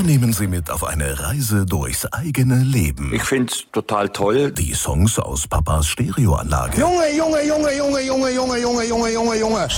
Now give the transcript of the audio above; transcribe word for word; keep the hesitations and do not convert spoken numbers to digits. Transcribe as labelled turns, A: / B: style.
A: nehmen Sie mit auf eine Reise durchs eigene Leben.
B: Ich find's total toll.
A: Die Songs aus Papas Stereoanlage.
C: Junge, Junge, Junge, Junge, Junge, Junge, Junge, Junge, Junge, Junge.